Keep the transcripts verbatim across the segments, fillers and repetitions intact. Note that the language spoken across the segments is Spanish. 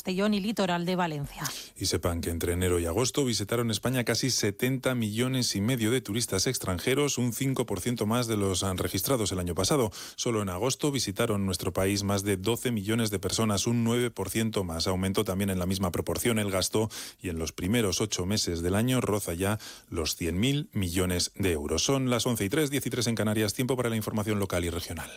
Castellón y litoral de Valencia. Y sepan que entre enero y agosto visitaron España casi setenta millones y medio de turistas extranjeros, un cinco por ciento más de los registrados el año pasado. Solo en agosto visitaron nuestro país más de doce millones de personas, un nueve por ciento más. Aumentó también en la misma proporción el gasto y en los primeros ocho meses del año roza ya los cien mil millones de euros. Son las once y tres, diez y tres en Canarias, tiempo para la información local y regional.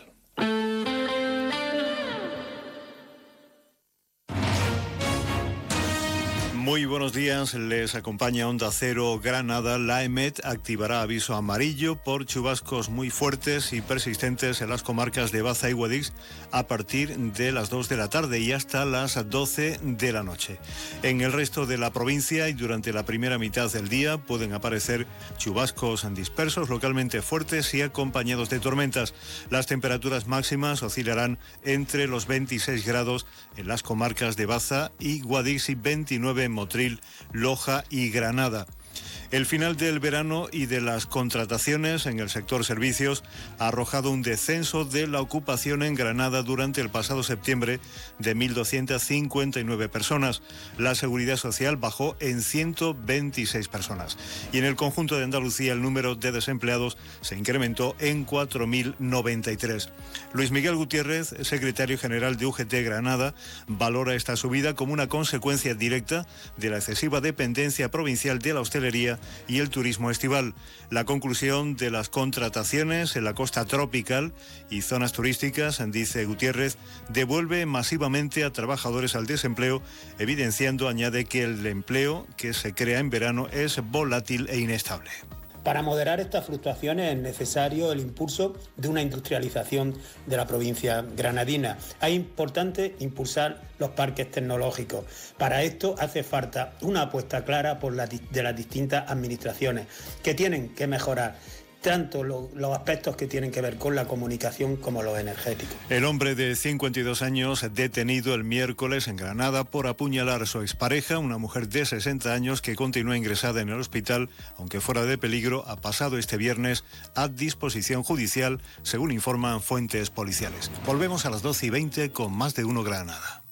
Muy buenos días, les acompaña Onda Cero Granada. La EMET activará aviso amarillo por chubascos muy fuertes y persistentes en las comarcas de Baza y Guadix a partir de las dos de la tarde y hasta las doce de la noche. En el resto de la provincia y durante la primera mitad del día pueden aparecer chubascos dispersos, localmente fuertes y acompañados de tormentas. Las temperaturas máximas oscilarán entre los veintiséis grados en las comarcas de Baza y Guadix y veintinueve en Motril, Loja y Granada. El final del verano y de las contrataciones en el sector servicios ha arrojado un descenso de la ocupación en Granada durante el pasado septiembre de mil doscientas cincuenta y nueve personas. La Seguridad Social bajó en ciento veintiséis personas. Y en el conjunto de Andalucía el número de desempleados se incrementó en cuatro mil noventa y tres. Luis Miguel Gutiérrez, secretario general de U G T Granada, valora esta subida como una consecuencia directa de la excesiva dependencia provincial de la hostelería y el turismo estival. La conclusión de las contrataciones en la costa tropical y zonas turísticas, dice Gutiérrez, devuelve masivamente a trabajadores al desempleo, evidenciando, añade, que el empleo que se crea en verano es volátil e inestable. Para moderar estas fluctuaciones es necesario el impulso de una industrialización de la provincia granadina. Es importante impulsar los parques tecnológicos. Para esto hace falta una apuesta clara por la, de las distintas administraciones que tienen que mejorar tanto lo, los aspectos que tienen que ver con la comunicación como los energéticos. El hombre de cincuenta y dos años detenido el miércoles en Granada por apuñalar a su expareja, una mujer de sesenta años que continúa ingresada en el hospital, aunque fuera de peligro, ha pasado este viernes a disposición judicial, según informan fuentes policiales. Volvemos a las doce y veinte con Más de Uno Granada.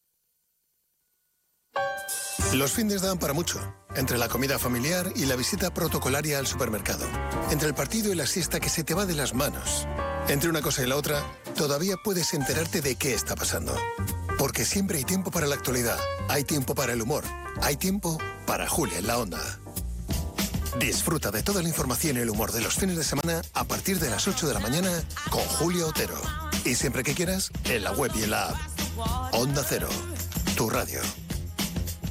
Los findes dan para mucho. Entre la comida familiar y la visita protocolaria al supermercado. Entre el partido y la siesta que se te va de las manos. Entre una cosa y la otra, todavía puedes enterarte de qué está pasando. Porque siempre hay tiempo para la actualidad. Hay tiempo para el humor. Hay tiempo para Julia en la Onda. Disfruta de toda la información y el humor de los fines de semana a partir de las ocho de la mañana con Julia Otero. Y siempre que quieras, en la web y en la app. Onda Cero, tu radio.